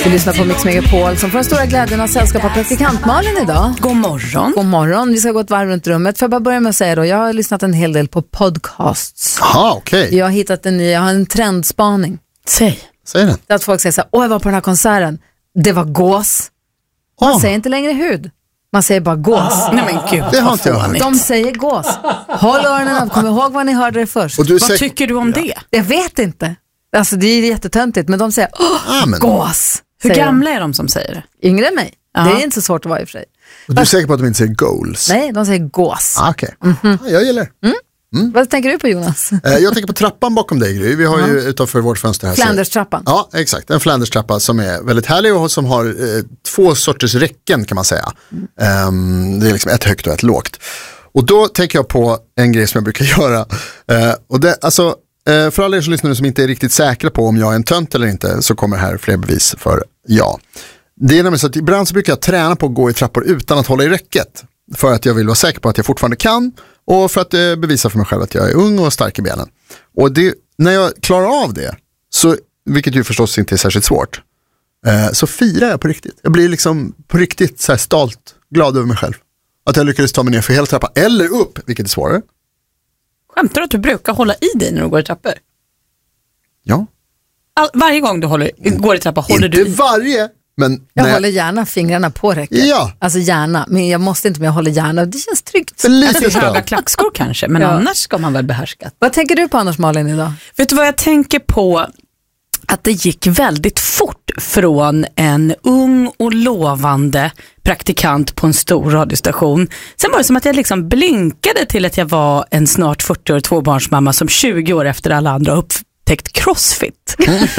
Vi lyssnar på Mix Megapol som får den stora glädjen att sällskapa praktikant Malin idag. God morgon. God morgon. Vi ska gå ett varv runt rummet. För jag bara börja med att säga då, jag har lyssnat en hel del på podcasts. Jaha, okej. Jag har hittat jag har en trendspaning. Säg den. Att folk säger så här, jag var på den här konserten. Det var gås. Man säger inte längre hud. Man säger bara gås. Nej men gud, det har inte jag hört. De säger gås. Håll öronen upp, kom ihåg vad ni hörde det först. Och vad tycker du om det? Jag vet inte. Alltså det är jättetöntigt, men de säger gås. Hur gamla är de som säger det? Yngre än mig. Det är inte så svårt att vara i och för sig. Och du är säker på att de inte säger goals? Nej, de säger gås. Okej. Jag gillar. Vad tänker du på, Jonas? Jag tänker på trappan bakom dig, Gry. Vi har ju utanför vårt fönster här. Flanders-trappan. Ja, exakt. En Flanders-trappa som är väldigt härlig och som har 2 sorters räcken kan man säga. Det är liksom ett högt och ett lågt. Och då tänker jag på en grej som jag brukar göra. Och det, alltså, för alla er som lyssnar som inte är riktigt säkra på om jag är en tönt eller inte, så kommer här fler bevis för ja. Det är nämligen så att ibland så brukar jag träna på att gå i trappor utan att hålla i räcket. För att jag vill vara säker på att jag fortfarande kan. Och för att bevisa för mig själv att jag är ung och stark i benen. Och det, när jag klarar av det, så, vilket ju förstås inte är särskilt svårt, så firar jag på riktigt. Jag blir liksom på riktigt så här stolt, glad över mig själv. Att jag lyckades ta mig ner för hela trappan. Eller upp, vilket är svårare. Skämtar du att du brukar hålla i dig när du går i trappor? Ja. Varje gång du går i trappan håller inte du i? Inte varje, men... Jag håller gärna fingrarna på räcket. Ja. Alltså gärna, men jag måste inte, men jag håller gärna. Det känns tryggt. Alltså höga klackskor kanske, men annars ska man väl behärska. Vad tänker du på annars, Malin, idag? Vet du vad jag tänker på? Att det gick väldigt fort från en ung och lovande praktikant på en stor radiostation. Sen var det som att jag liksom blinkade till att jag var en snart 40-årig tvåbarnsmamma som 20 år efter alla andra upptäckt crossfit.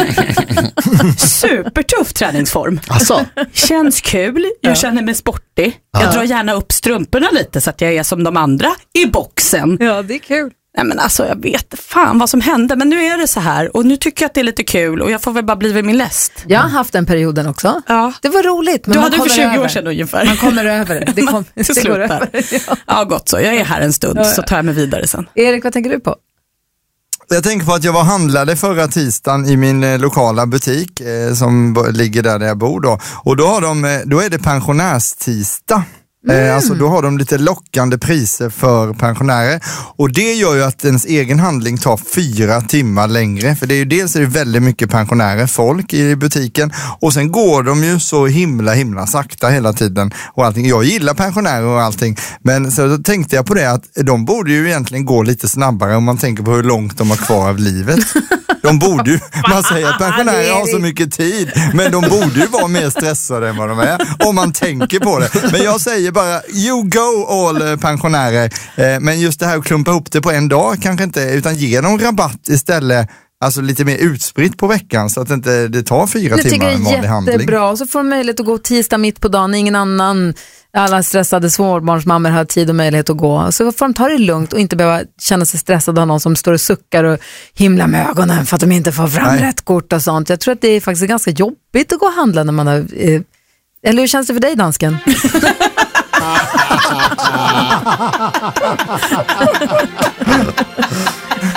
Supertuff träningsform. Alltså. Känns kul, jag känner mig sportig. Jag drar gärna upp strumporna lite så att jag är som de andra i boxen. Ja, det är kul. Nej men alltså jag vet fan vad som hände, men nu är det så här och nu tycker jag att det är lite kul och jag får väl bara bli vid min läst. Jag har haft den perioden också. Ja. Det var roligt. Men du hade för 20 år sedan ungefär. Man kommer över det. Det går över. Ja, gott så. Jag är här en stund så tar jag mig vidare sen. Erik, vad tänker du på? Jag tänker på att jag var handlade förra tisdagen i min lokala butik som ligger där jag bor då. Och då är det pensionärstisdag. Alltså då har de lite lockande priser för pensionärer och det gör ju att ens egen handling tar 4 timmar längre, för det är ju dels är det väldigt mycket pensionärer, folk i butiken, och sen går de ju så himla sakta hela tiden och allting. Jag gillar pensionärer och allting, men så då tänkte jag på det att de borde ju egentligen gå lite snabbare om man tänker på hur långt de har kvar av livet. De borde ju, man säger att pensionärer har så mycket tid, men de borde ju vara mer stressade än vad de är, om man tänker på det. Men jag säger bara, you go all pensionärer. Men just det här att klumpa ihop det på en dag kanske inte, utan ge dem rabatt istället. Alltså lite mer utspritt på veckan så att inte det tar 4 timmar en vanlig handling. Jag tycker det är jättebra. Och så får de möjlighet att gå tisdag mitt på dagen. Ingen annan, alla stressade småbarnsmammor har tid och möjlighet att gå. Så får de ta det lugnt och inte behöva känna sig stressade av någon som står och suckar och himlar med ögonen för att de inte får fram rätt kort och sånt. Jag tror att det är faktiskt ganska jobbigt att gå och handla när man har... Eller hur känns det för dig, dansken?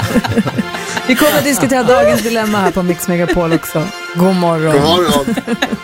Vi kommer att diskutera dagens dilemma här på Mix Megapol också. God morgon. God morgon.